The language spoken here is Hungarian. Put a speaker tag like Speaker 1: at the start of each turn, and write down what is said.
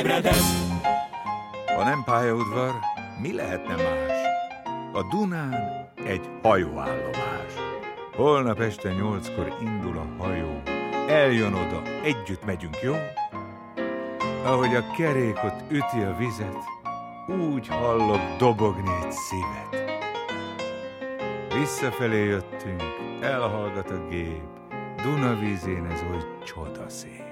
Speaker 1: Ha nem pályaudvar, mi lehetne más? A Dunán egy hajóállomás. Holnap este 8-kor indul a hajó. Eljön oda, együtt megyünk, jó? Ahogy a kerék ott üti a vizet, úgy hallok dobogni egy szívet. Visszafelé jöttünk, elhallgat a gép, Dunavízén ez oly csodaszép.